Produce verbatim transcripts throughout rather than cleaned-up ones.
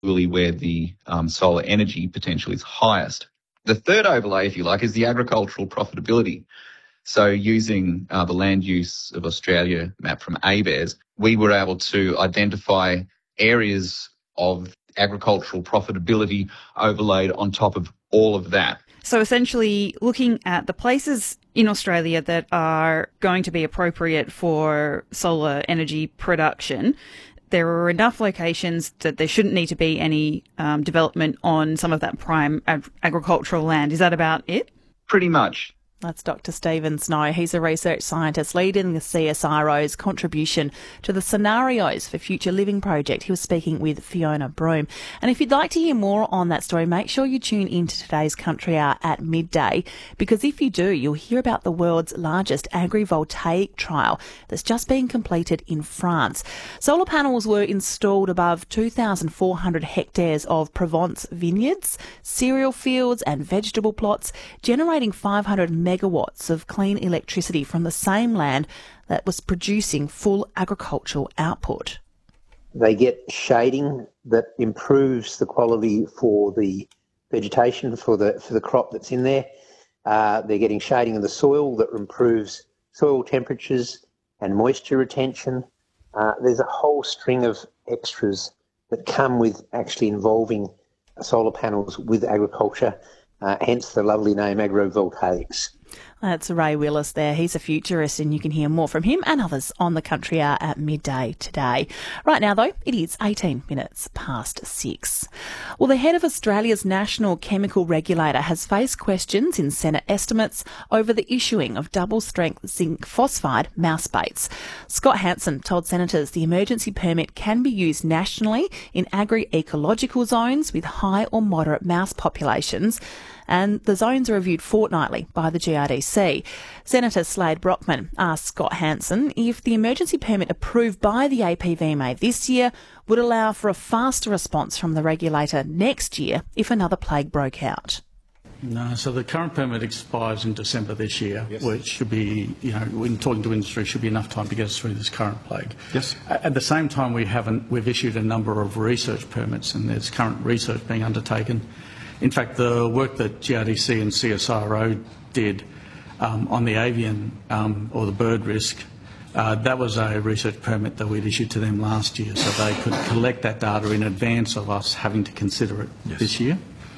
really where the um, solar energy potential is highest. The third overlay, if you like, is the agricultural profitability. So using uh, the land use of Australia map from ABARES, we were able to identify areas of agricultural profitability overlaid on top of all of that. So essentially looking at the places in Australia that are going to be appropriate for solar energy production, there are enough locations that there shouldn't need to be any um, development on some of that prime ag- agricultural land. Is that about it? Pretty much. That's Doctor Stephen Snow. He's a research scientist leading the C S R O's contribution to the Scenarios for Future Living project. He was speaking with Fiona Broome. And if you'd like to hear more on that story, make sure you tune into today's Country Hour at midday, because if you do, you'll hear about the world's largest agrivoltaic trial that's just been completed in France. Solar panels were installed above two thousand four hundred hectares of Provence vineyards, cereal fields and vegetable plots, generating five hundred megawatts of clean electricity from the same land that was producing full agricultural output. They get shading that improves the quality for the vegetation, for the for the crop that's in there. Uh, they're getting shading in the soil that improves soil temperatures and moisture retention. Uh, there's a whole string of extras that come with actually involving solar panels with agriculture, uh, hence the lovely name agrovoltaics. That's Ray Willis there. He's a futurist, and you can hear more from him and others on the Country Hour at midday today. Right now, though, it is eighteen minutes past six. Well, the head of Australia's National Chemical Regulator has faced questions in Senate estimates over the issuing of double-strength zinc phosphide mouse baits. Scott Hanson told senators the emergency permit can be used nationally in agri-ecological zones with high or moderate mouse populations, and the zones are reviewed fortnightly by the G R D C. Senator Slade Brockman asked Scott Hanson if the emergency permit approved by the A P V M A this year would allow for a faster response from the regulator next year if another plague broke out. No, so the current permit expires in December this year, yes. Which should be, you know, when talking to industry, should be enough time to get us through this current plague. Yes. At the same time, we haven't, we've issued a number of research permits, and there's current research being undertaken. In fact, the work that G R D C and C S R O did um, on the avian um, or the bird risk, uh, that was a research permit that we'd issued to them last year, so they could collect that data in advance of us having to consider it yes. this year.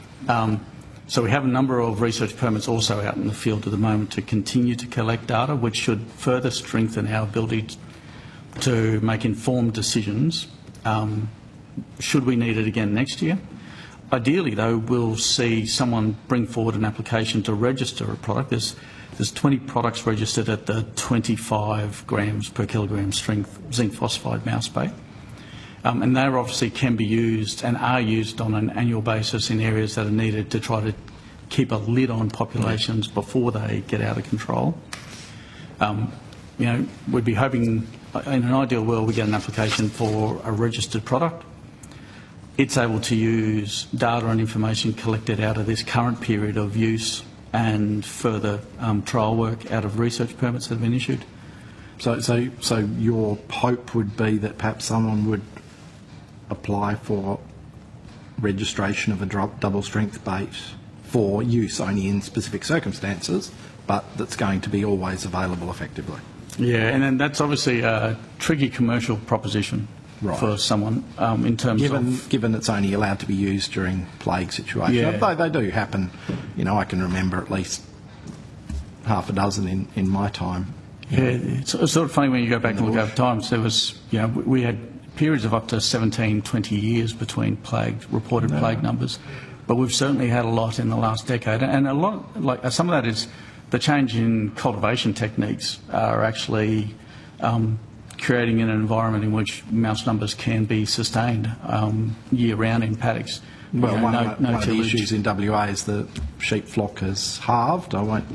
Um, so we have a number of research permits also out in the field at the moment to continue to collect data, which should further strengthen our ability to make informed decisions um, should we need it again next year. Ideally, though, we'll see someone bring forward an application to register a product. There's, there's twenty products registered at the twenty-five grams per kilogram strength zinc phosphide mouse bait. Um, and they obviously can be used and are used on an annual basis in areas that are needed to try to keep a lid on populations before they get out of control. Um, you know, we'd be hoping, in an ideal world, we get an application for a registered product. It's able to use data and information collected out of this current period of use and further um, trial work out of research permits that have been issued. So, so, so your hope would be that perhaps someone would apply for registration of a double-strength bait for use only in specific circumstances, but that's going to be always available effectively. Yeah, and then that's obviously a tricky commercial proposition. Right. For someone um, in terms given, of... Given it's only allowed to be used during plague situations. Yeah. They, they do happen. You know, I can remember at least half a dozen in, in my time. Yeah, it's, it's sort of funny when you go back and look over time. So there was, you know, we had periods of up to seventeen, twenty years between plague, reported no. plague numbers. But we've certainly had a lot in the last decade. And a lot, like some of that is the change in cultivation techniques are actually... Um, creating an environment in which mouse numbers can be sustained um, year-round in paddocks. Well, you know, one, no, of, no one of the issues in W A is the sheep flock has halved. I won't.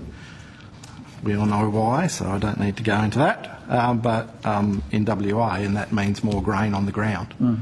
We all know why, so I don't need to go into that. Um, but um, in W A, and that means more grain on the ground. Mm.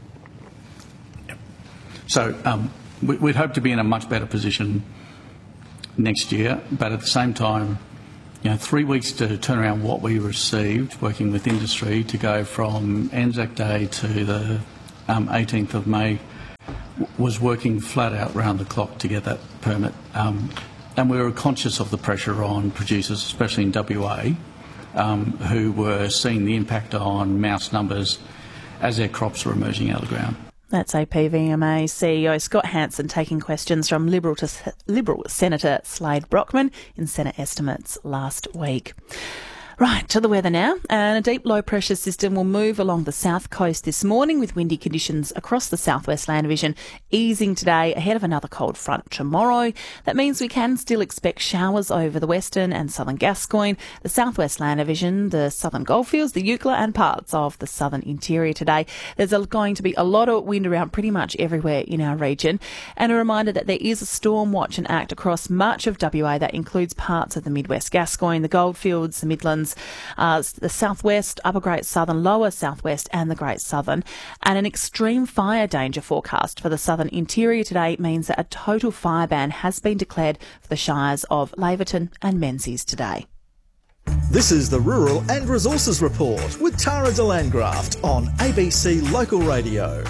Yep. So um, we, we'd hope to be in a much better position next year, but at the same time, you know, three weeks to turn around what we received working with industry to go from Anzac Day to the um, eighteenth of May w- was working flat out round the clock to get that permit. Um, and we were conscious of the pressure on producers, especially in W A, um, who were seeing the impact on mouse numbers as their crops were emerging out of the ground. That's A P V M A C E O Scott Hanson taking questions from Liberal, to, Liberal Senator Slade Brockman in Senate estimates last week. Right, to the weather now. And a deep low pressure system will move along the south coast this morning with windy conditions across the southwest land division easing today ahead of another cold front tomorrow. That means we can still expect showers over the western and southern Gascoyne, the southwest land division, the southern goldfields, the Eucla and parts of the southern interior today. There's going to be a lot of wind around pretty much everywhere in our region. And a reminder that there is a storm watch and act across much of W A that includes parts of the midwest Gascoyne, the goldfields, the Midlands, Uh, the southwest, upper Great Southern, lower southwest and the Great Southern. And an extreme fire danger forecast for the southern interior today means that a total fire ban has been declared for the shires of Laverton and Menzies today. This is the Rural and Resources Report with Tara de Landgraft on A B C Local Radio.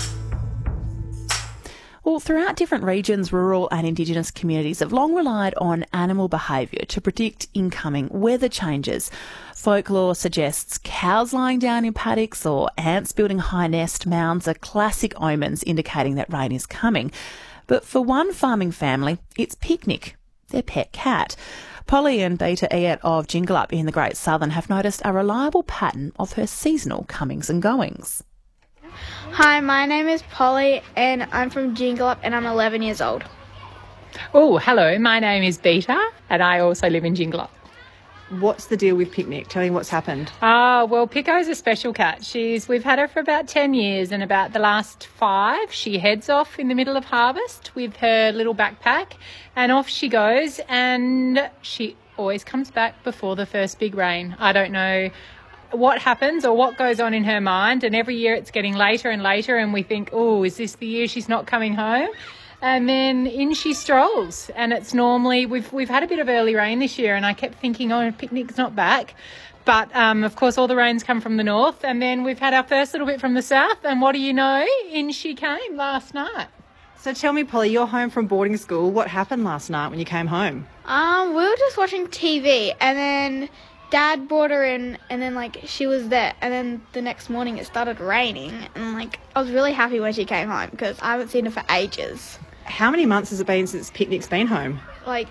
Well, throughout different regions, rural and Indigenous communities have long relied on animal behaviour to predict incoming weather changes. Folklore suggests cows lying down in paddocks or ants building high nest mounds are classic omens indicating that rain is coming. But for one farming family, it's Picnic, their pet cat. Polly and Beta Eyet of Jingalup in the Great Southern have noticed a reliable pattern of her seasonal comings and goings. Hi, my name is Polly and I'm from Jingalup and I'm eleven years old. Oh, hello, my name is Beta and I also live in Jingalup. What's the deal with Picnic? Tell me what's happened. Ah, uh, well, Pico's a special cat. She's We've had her for about ten years and about the last five, she heads off in the middle of harvest with her little backpack and off she goes, and she always comes back before the first big rain. I don't know what happens or what goes on in her mind, and every year it's getting later and later and we think, oh, is this the year she's not coming home? And then in she strolls, and it's normally, we've we've had a bit of early rain this year and I kept thinking, oh, Picnic's not back. But, um, of course, all the rains come from the north, and then we've had our first little bit from the south, and what do you know? In she came last night. So tell me, Polly, you're home from boarding school. What happened last night when you came home? Um, we were just watching T V and then Dad brought her in and then, like, she was there. And then the next morning it started raining. And, like, I was really happy when she came home because I haven't seen her for ages. How many months has it been since Picnic's been home? Like,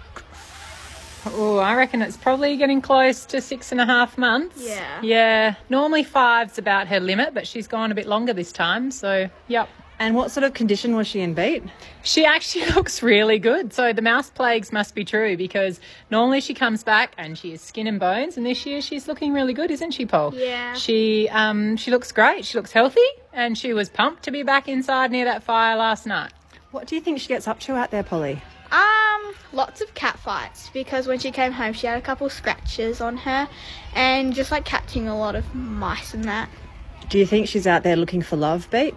oh, I reckon it's probably getting close to six and a half months. Yeah. Yeah. Normally five's about her limit, but she's gone a bit longer this time. So, yep. And what sort of condition was she in, Beat? She actually looks really good. So the mouse plagues must be true because normally she comes back and she is skin and bones, and this year she's looking really good, isn't she, Paul? Yeah. She um she looks great. She looks healthy, and she was pumped to be back inside near that fire last night. What do you think she gets up to out there, Polly? Um, lots of cat fights because when she came home she had a couple scratches on her and just like catching a lot of mice and that. Do you think she's out there looking for love, Beat?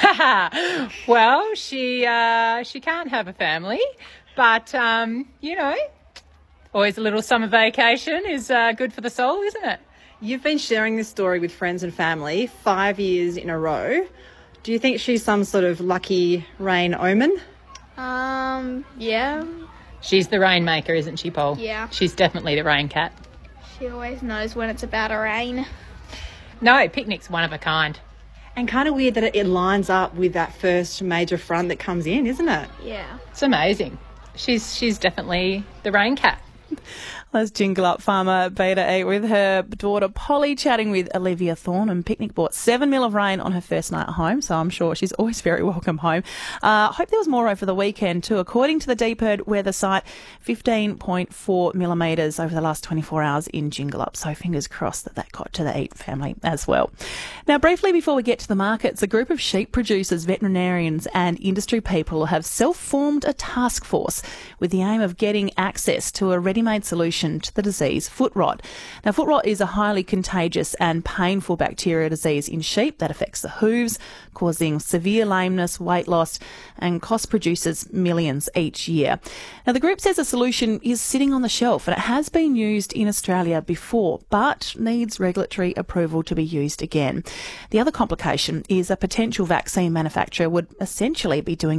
Well, she uh, she can't have a family, but, um, you know, always a little summer vacation is uh, good for the soul, isn't it? You've been sharing this story with friends and family five years in a row. Do you think she's some sort of lucky rain omen? Um, yeah. She's the rainmaker, isn't she, Paul? Yeah. She's definitely the rain cat. She always knows when it's about to rain. No, Picnic's one of a kind. And kind of weird that it, it lines up with that first major front that comes in, isn't it? Yeah. It's amazing. She's she's definitely the rain cat. Let's jingle up farmer Beta Eyet with her daughter Polly chatting with Olivia Thorne. And Picnic bought seven mil of rain on her first night home, so I'm sure she's always very welcome home. I uh, hope there was more over the weekend too. According to the Deeperd weather site, fifteen point four millimetres over the last twenty-four hours in Jingalup. So fingers crossed that that got to the Eyet family as well. Now, briefly before we get to the markets, a group of sheep producers, veterinarians and industry people have self-formed a task force with the aim of getting access to a ready-made solution to the disease foot rot. Now, foot rot is a highly contagious and painful bacterial disease in sheep that affects the hooves, causing severe lameness, weight loss, and cost producers millions each year. Now, the group says a solution is sitting on the shelf and it has been used in Australia before, but needs regulatory approval to be used again. The other complication is a potential vaccine manufacturer would essentially be doing